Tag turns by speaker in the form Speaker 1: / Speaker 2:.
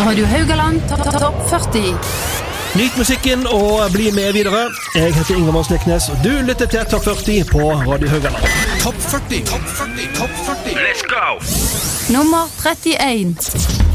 Speaker 1: Radio Haugaland Topp 40.
Speaker 2: Nyt musikken og bli med videre. Jeg heter Ingemann Sliknes, og du lytter til Topp 40 på Radio Haugaland.
Speaker 3: Topp 40, Topp 40, Topp 40.
Speaker 4: Let's go!
Speaker 1: Nummer 31.